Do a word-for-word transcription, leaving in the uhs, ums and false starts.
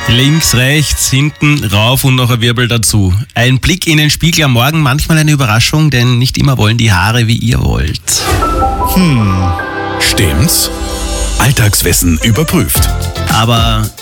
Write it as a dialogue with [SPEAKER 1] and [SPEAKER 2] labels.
[SPEAKER 1] Links, rechts, hinten, rauf und noch ein Wirbel dazu. Ein Blick in den Spiegel am Morgen, manchmal eine Überraschung, denn nicht immer wollen die Haare, wie ihr wollt.
[SPEAKER 2] Hm, stimmt's? Alltagswissen überprüft.
[SPEAKER 1] Aber